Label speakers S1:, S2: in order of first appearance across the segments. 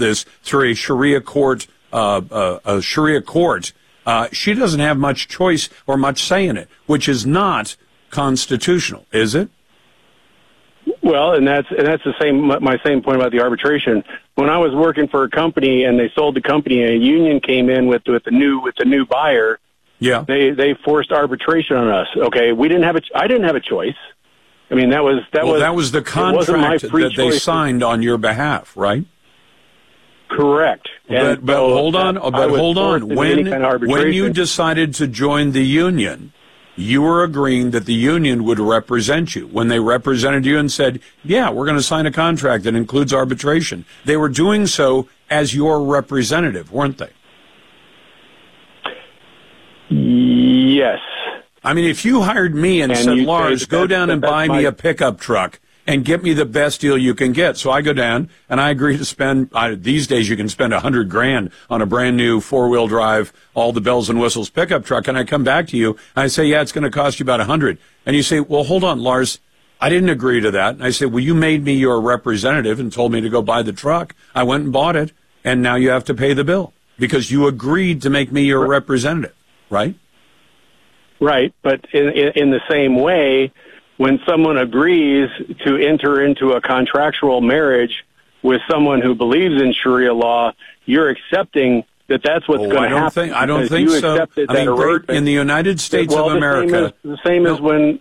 S1: this through a Sharia court, she doesn't have much choice or much say in it, which is not constitutional, is it?
S2: Well, and that's the same. My same point about the arbitration. When I was working for a company and they sold the company, and a union came in with the new buyer.
S1: Yeah,
S2: they forced arbitration on us. Okay, I didn't have a choice. I mean, that was
S1: the contract that they signed on your behalf, right?
S2: Correct.
S1: But hold on. When you decided to join the union, you were agreeing that the union would represent you. When they represented you and said, yeah, we're going to sign a contract that includes arbitration, they were doing so as your representative, weren't they?
S2: Yes.
S1: I mean, if you hired me and said, Lars, go down and buy me a pickup truck and get me the best deal you can get. So I go down and I agree to spend, these days you can spend $100,000 on a brand new 4-wheel drive, all the bells and whistles pickup truck. And I come back to you and I say, yeah, it's going to cost you about $100,000. And you say, well, hold on, Lars, I didn't agree to that. And I say, well, you made me your representative and told me to go buy the truck. I went and bought it. And now you have to pay the bill because you agreed to make me your representative, right?
S2: Right. But in the same way, when someone agrees to enter into a contractual marriage with someone who believes in Sharia law, you're accepting that that's what's going to happen.
S1: I don't think so. I mean, Bert, in the United States of America,
S2: the same as when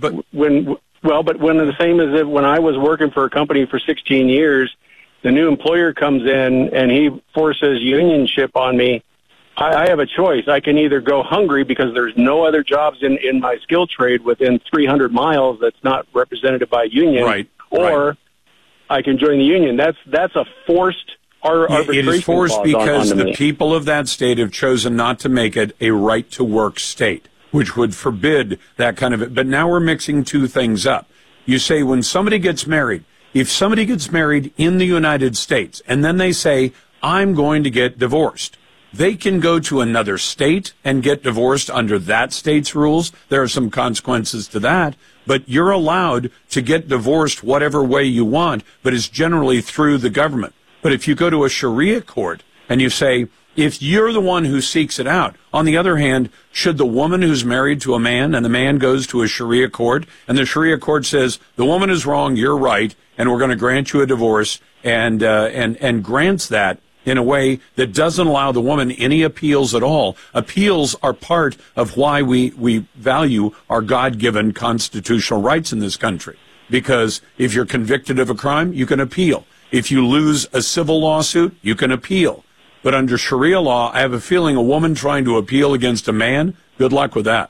S2: I was working for a company for 16 years, the new employer comes in and he forces unionship on me. I have a choice. I can either go hungry because there's no other jobs in my skill trade within 300 miles that's not represented by a union,
S1: right,
S2: or I can join the union. That's a forced arbitration.
S1: It is forced because the
S2: me.
S1: people of that state have chosen not to make it a right-to-work state, which would forbid that kind of... But now we're mixing two things up. You say when somebody gets married, if somebody gets married in the United States and then they say, I'm going to get divorced, they can go to another state and get divorced under that state's rules. There are some consequences to that, but you're allowed to get divorced whatever way you want, but it's generally through the government. But if you go to a Sharia court and you say, if you're the one who seeks it out, on the other hand, should the woman who's married to a man and the man goes to a Sharia court and the Sharia court says, the woman is wrong, you're right, and we're going to grant you a divorce and grants that, in a way that doesn't allow the woman any appeals at all. Appeals are part of why we value our God-given constitutional rights in this country. Because if you're convicted of a crime, you can appeal. If you lose a civil lawsuit, you can appeal. But under Sharia law, I have a feeling a woman trying to appeal against a man, good luck with that.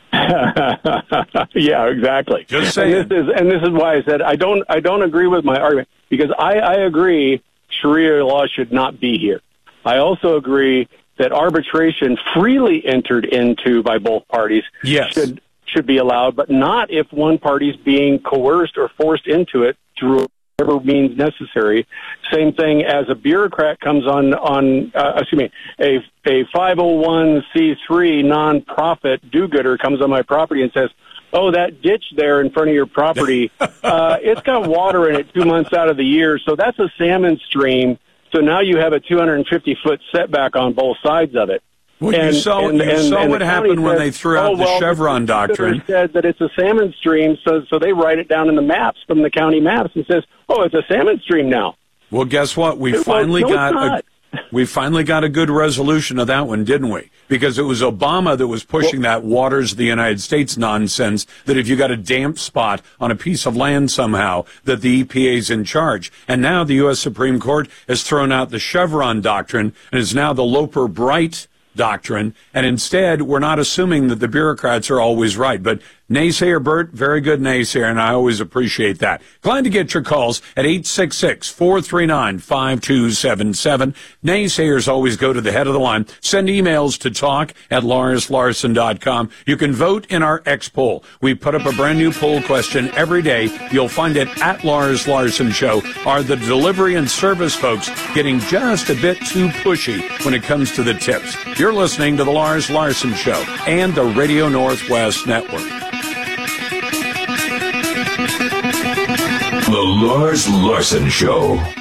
S2: Yeah, exactly.
S1: Just saying.
S2: And this is why I said I don't agree with my argument, because I agree Sharia law should not be here. I also agree that arbitration freely entered into by both parties should be allowed, but not if one party's being coerced or forced into it through whatever means necessary. Same thing as a bureaucrat comes a 501c3 nonprofit do-gooder comes on my property and says, oh, that ditch there in front of your property, it's got water in it 2 months out of the year, so that's a salmon stream. So now you have a 250-foot setback on both sides of it.
S1: Well, you saw what happened when they threw out the Chevron doctrine.
S2: Said that it's a salmon stream, so they write it down in the maps, from the county maps, and says, oh, it's a salmon stream now.
S1: Well, guess what? We finally got a good resolution of that one, didn't we? Because it was Obama that was pushing that waters of the United States nonsense, that if you got a damp spot on a piece of land somehow, that the EPA's in charge. And now the U.S. Supreme Court has thrown out the Chevron doctrine and is now the Loper-Bright doctrine, and instead we're not assuming that the bureaucrats are always right. But naysayer Bert, very good naysayer, and I always appreciate that. Glad to get your calls at 866-439-5277. Naysayers always go to the head of the line. Send emails to talk@LarsLarson.com. You can vote in our X poll. We put up a brand new poll question every day. You'll find it at Lars Larson Show. Are the delivery and service folks getting just a bit too pushy when it comes to the tips? You're listening to the Lars Larson Show and the Radio Northwest Network.
S3: The Lars Larson Show.